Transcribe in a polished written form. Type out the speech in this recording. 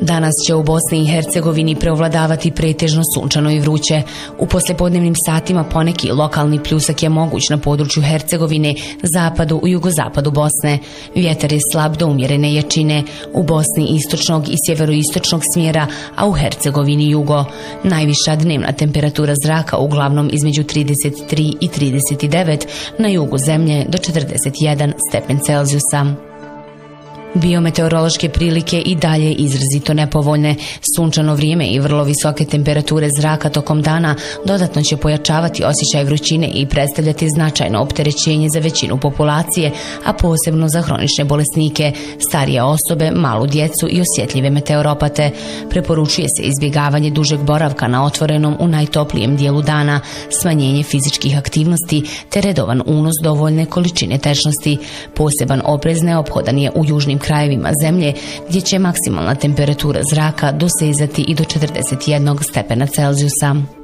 Danas će u Bosni i Hercegovini preovladavati pretežno sunčano i vruće. U poslijepodnevnim satima poneki lokalni pljusak je moguć na području Hercegovine, zapadu i jugozapadu Bosne. Vjetar je slab do umjerene jačine, u Bosni istočnog i sjeveroistočnog smjera, a u Hercegovini jugo. Najviša dnevna temperatura zraka uglavnom između 33 i 39, na jugu zemlje do 41 stepen Celzijusa. Biometeorološke prilike i dalje izrazito nepovoljne. Sunčano vrijeme i vrlo visoke temperature zraka tokom dana dodatno će pojačavati osjećaj vrućine i predstavljati značajno opterećenje za većinu populacije, a posebno za hronične bolesnike, starije osobe, malu djecu i osjetljive meteoropate. Preporučuje se izbjegavanje dužeg boravka na otvorenom u najtoplijem dijelu dana, smanjenje fizičkih aktivnosti te redovan unos dovoljne količine tečnosti. Poseban oprez neophodan je u južnim krajevima zemlje, gdje će maksimalna temperatura zraka dosezati i do 41 stepena Celzijusa.